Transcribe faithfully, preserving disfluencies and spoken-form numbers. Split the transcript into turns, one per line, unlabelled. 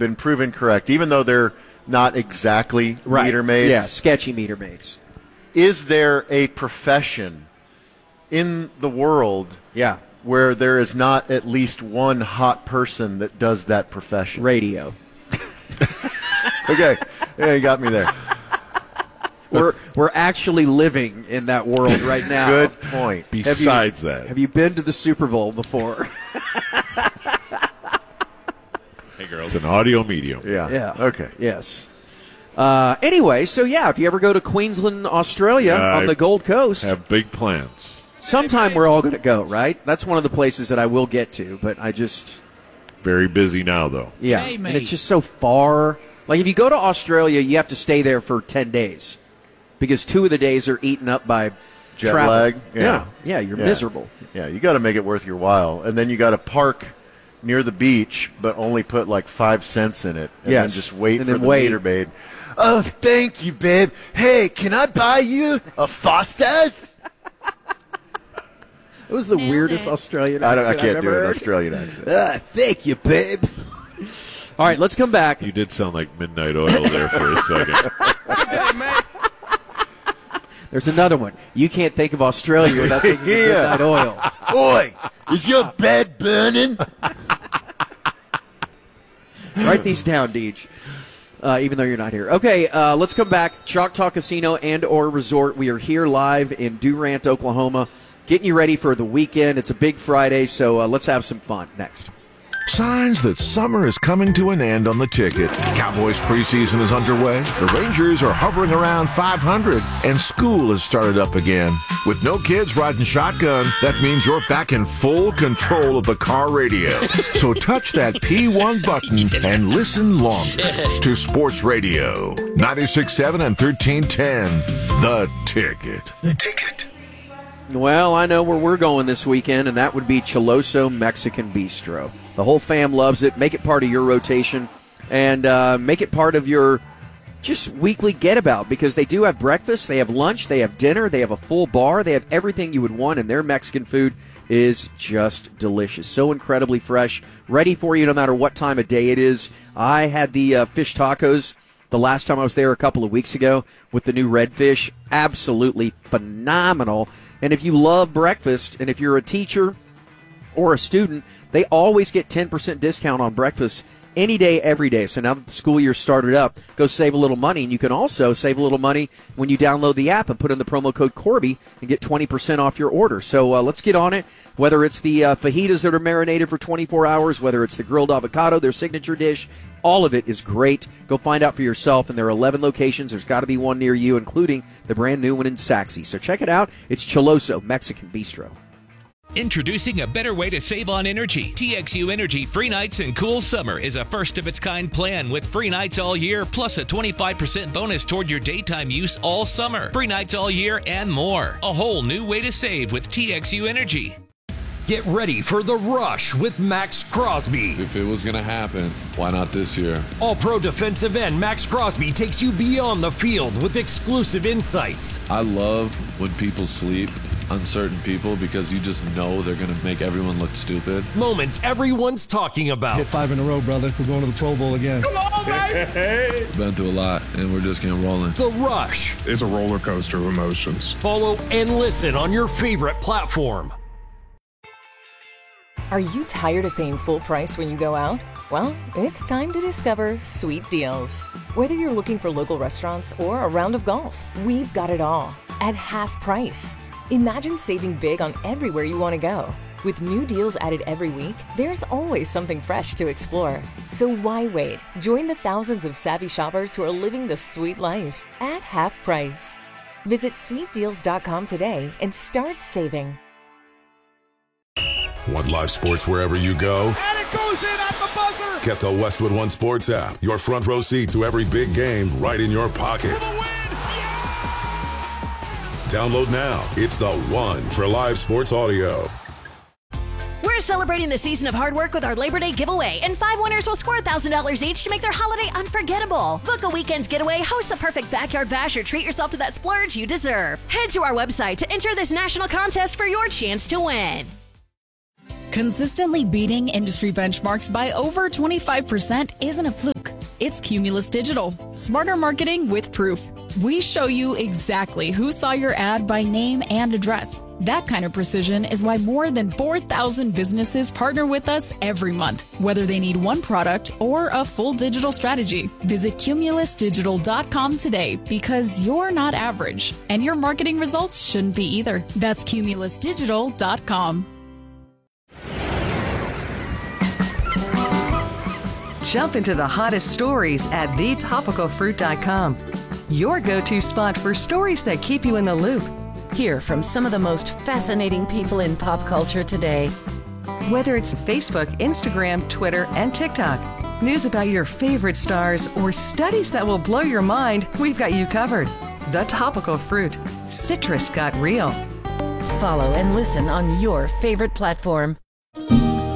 been proven correct, even though they're not exactly
right.
meter maids.
Yeah, sketchy meter maids.
Is there a profession in the world
yeah.
where there is not at least one hot person that does that profession?
Radio.
Okay. Yeah, you got me there.
We're we're actually living in that world right now.
Good point.
Besides
have you,
that.
Have you been to the Super Bowl before?
Hey, girls. It's an audio medium.
Yeah.
Yeah.
Okay.
Yes. Uh, anyway, so yeah, if you ever go to Queensland, Australia,
Uh,
on the Gold Coast,
have big plans.
sometime we're all going to go, right? That's one of the places that I will get to, but I just...
Very busy now, though.
Yeah, and it's just so far. Like, if you go to Australia, you have to stay there for ten days because two of the days are eaten up by
Jet
travel.
lag?
Yeah,
Yeah.
yeah, you're
Yeah.
miserable.
Yeah, you got to make it worth your while. And then you got to park near the beach, but only put like five cents in it. And
Yes.
then just wait
And
for
then
the
wait.
meter maid. Oh, thank you, babe. Hey, can I buy you a Foster's?
It was the
Nailed
weirdest
it.
Australian
I, don't,
accent
I can't
I've
do
ever
an
heard.
Australian accent.
Ah, thank you, babe. All right, let's come back.
You did sound like Midnight Oil there for a second.
There's another one. You can't think of Australia without thinking of
Yeah.
Midnight Oil.
Boy, is your bed burning?
Write these down, Deej, uh, even though you're not here. Okay, uh, let's come back. Choctaw Casino and or Resort. We are here live in Durant, Oklahoma, getting you ready for the weekend. It's a big Friday, so uh, let's have some fun. Next.
Signs that summer is coming to an end on the ticket. Cowboys preseason is underway. The Rangers are hovering around five hundred, and school has started up again. With no kids riding shotgun, that means you're back in full control of the car radio. So touch that P one button and listen longer to Sports Radio. ninety-six point seven and thirteen ten. The Ticket. The Ticket.
Well, I know where we're going this weekend, and that would be Choloso Mexican Bistro. The whole fam loves it. Make it part of your rotation, and uh, make it part of your just weekly get-about, because they do have breakfast, they have lunch, they have dinner, they have a full bar, they have everything you would want, and their Mexican food is just delicious. So incredibly fresh, ready for you no matter what time of day it is. I had the uh, fish tacos the last time I was there a couple of weeks ago with the new redfish. Absolutely phenomenal. And if you love breakfast, and if you're a teacher or a student, they always get ten percent discount on breakfast any day, every day. So now that the school year started up, go save a little money. And you can also save a little money when you download the app and put in the promo code Corby and get twenty percent off your order. So uh, let's get on it. Whether it's the uh, fajitas that are marinated for twenty-four hours, whether it's the grilled avocado, their signature dish, all of it is great. Go find out for yourself. And there are eleven locations. There's got to be one near you, including the brand new one in Saxe. So check it out. It's Choloso Mexican Bistro.
Introducing a better way to save on energy. T X U Energy Free Nights and Cool Summer is a first-of-its-kind plan with free nights all year, plus a twenty-five percent bonus toward your daytime use all summer. Free nights all year and more. A whole new way to save with T X U Energy.
Get ready for the rush with Max Crosby.
If it was going to happen, why not this year?
All-pro defensive end Max Crosby takes you beyond the field with exclusive insights.
I love when people sleep, uncertain people, because you just know they're going to make everyone look stupid.
Moments everyone's talking about.
Hit five in a row, brother. We're going to the Pro Bowl again.
Come on, baby!
Been through a lot, and we're just getting rolling.
The Rush.
It's a roller coaster of emotions.
Follow and listen on your favorite platform.
Are you tired of paying full price when you go out? Well, it's time to discover Sweet Deals. Whether you're looking for local restaurants or a round of golf, we've got it all at half price. Imagine saving big on everywhere you want to go. With new deals added every week, there's always something fresh to explore. So why wait? Join the thousands of savvy shoppers who are living the sweet life at half price. Visit sweet deals dot com today and start saving.
Want live sports wherever you go?
And it goes in at the buzzer!
Get the Westwood One Sports app. Your front row seat to every big game right in your pocket. Download now. It's the one for live sports audio.
We're celebrating the season of hard work with our Labor Day giveaway, and five winners will score one thousand dollars each to make their holiday unforgettable. Book a weekend getaway, host the perfect backyard bash, or treat yourself to that splurge you deserve. Head to our website to enter this national contest for your chance to win.
Consistently beating industry benchmarks by over twenty-five percent isn't a fluke.
It's Cumulus Digital, smarter marketing with proof. We show you exactly who saw your ad by name and address. That kind of precision is why more than four thousand businesses partner with us every month, whether they need one product or a full digital strategy. Visit cumulus digital dot com today, because you're not average, and your marketing results shouldn't be either. That's cumulus digital dot com.
Jump into the hottest stories at the topical fruit dot com. Your go-to spot for stories that keep you in the loop.
Hear from some of the most fascinating people in pop culture today.
Whether it's Facebook, Instagram, Twitter, and TikTok, news about your favorite stars, or studies that will blow your mind, we've got you covered. The Topical Fruit. Citrus got real.
Follow and listen on your favorite platform.